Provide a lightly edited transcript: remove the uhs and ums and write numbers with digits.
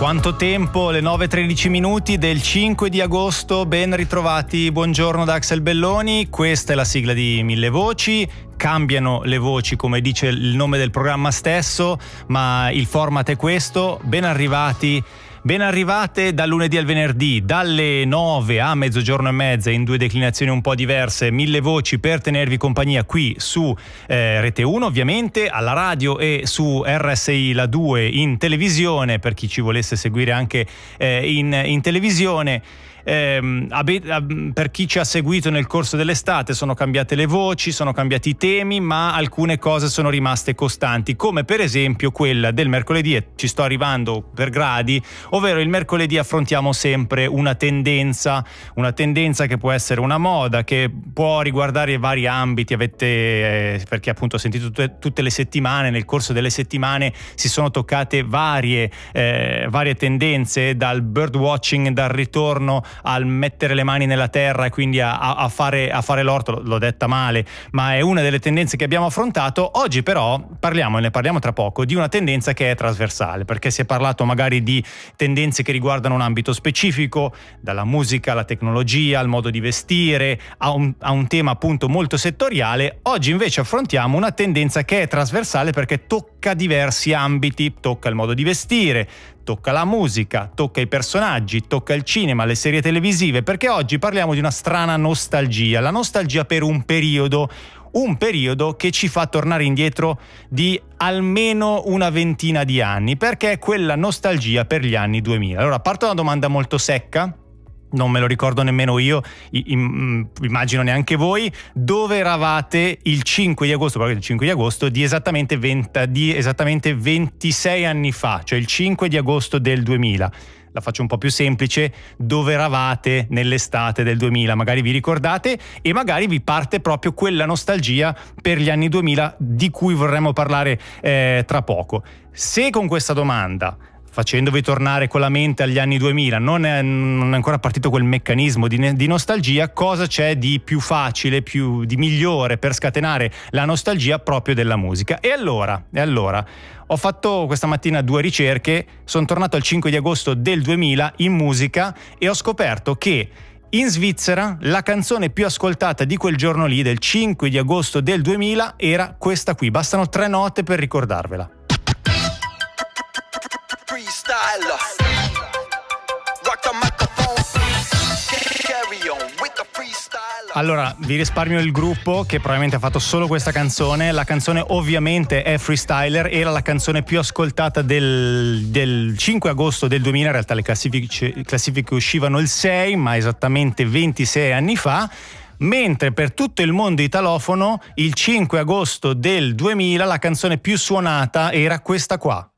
Quanto tempo, le 9:13 minuti del 5 di agosto, ben ritrovati, buongiorno da Axel Belloni, questa è la sigla di Mille Voci, cambiano le voci come dice il nome del programma stesso, ma il format è questo, ben arrivate dal lunedì al venerdì, dalle 9 a mezzogiorno e mezza in due declinazioni un po' diverse, Mille Voci per tenervi compagnia qui su Rete 1 ovviamente, alla radio e su RSI La 2 in televisione, per chi ci volesse seguire anche in televisione. Per chi ci ha seguito nel corso dell'estate sono cambiate le voci, sono cambiati i temi, ma alcune cose sono rimaste costanti, come per esempio quella del mercoledì, e ci sto arrivando per gradi, ovvero il mercoledì affrontiamo sempre una tendenza che può essere una moda, che può riguardare vari ambiti, perché appunto ho sentito tutte le settimane, nel corso delle settimane si sono toccate varie tendenze, dal birdwatching, dal ritorno al mettere le mani nella terra e quindi a fare l'orto, l'ho detta male, ma è una delle tendenze che abbiamo affrontato. Oggi però ne parliamo tra poco, di una tendenza che è trasversale, perché si è parlato magari di tendenze che riguardano un ambito specifico, dalla musica alla tecnologia, al modo di vestire, a un tema appunto molto settoriale. Oggi invece affrontiamo una tendenza che è trasversale perché tocca diversi ambiti, tocca il modo di vestire, tocca la musica, tocca i personaggi, tocca il cinema, le serie televisive, perché oggi parliamo di una strana nostalgia, la nostalgia per un periodo che ci fa tornare indietro di almeno una ventina di anni, perché è quella nostalgia per gli anni 2000. Allora, parto da una domanda molto secca, non me lo ricordo nemmeno io, immagino neanche voi, dove eravate il 5 di agosto, proprio il 5 di agosto di esattamente 26 anni fa, cioè il 5 di agosto del 2000. La faccio un po' più semplice, dove eravate nell'estate del 2000, magari vi ricordate e magari vi parte proprio quella nostalgia per gli anni 2000 di cui vorremmo parlare tra poco. Se con questa domanda, facendovi tornare con la mente agli anni 2000, non è ancora partito quel meccanismo di nostalgia, cosa c'è di più facile, di migliore per scatenare la nostalgia proprio della musica? E allora, ho fatto questa mattina 2 ricerche, sono tornato al 5 di agosto del 2000 in musica e ho scoperto che in Svizzera la canzone più ascoltata di quel giorno lì, del 5 di agosto del 2000, era questa qui. Bastano 3 note per ricordarvela. Allora, vi risparmio il gruppo che probabilmente ha fatto solo questa canzone. La canzone ovviamente è Freestyler, era la canzone più ascoltata del 5 agosto del 2000, in realtà le classifiche uscivano il 6, ma esattamente 26 anni fa. Mentre per tutto il mondo italofono il 5 agosto del 2000 la canzone più suonata era questa qua.